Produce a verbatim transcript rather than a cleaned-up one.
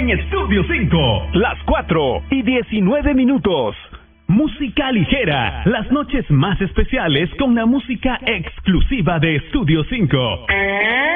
en Estudio cinco. Las cuatro y diecinueve minutos. Música ligera. Las noches más especiales con la música exclusiva de Estudio cinco.